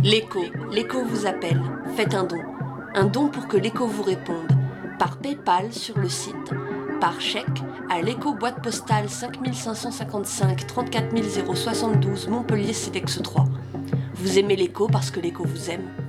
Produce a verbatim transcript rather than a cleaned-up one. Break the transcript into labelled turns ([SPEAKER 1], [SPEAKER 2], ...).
[SPEAKER 1] L'écho, l'écho vous appelle, faites un don. Un don pour que l'écho vous réponde. Par PayPal sur le site, par chèque à l'écho boîte postale cinq cinq cent cinquante-cinq trente-quatre mille soixante-douze Montpellier C E D E X trois. Vous aimez l'écho parce que l'écho vous aime.